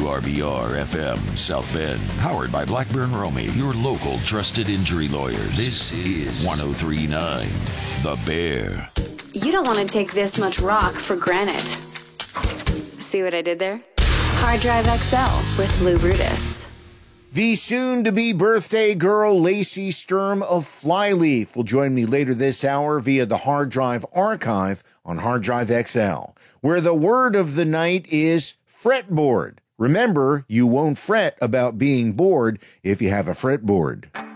WRBR-FM South Bend. Powered by Blackburn Romey, your local trusted injury lawyers. This is 103.9 The Bear. You don't want to take this much rock for granted. See what I did there? Hard Drive XL with Lou Brutus. The soon-to-be birthday girl, Lacey Sturm of Flyleaf, will join me later this hour via the Hard Drive Archive on Hard Drive XL, where the word of the night is fretboard. Remember, you won't fret about being bored if you have a fretboard.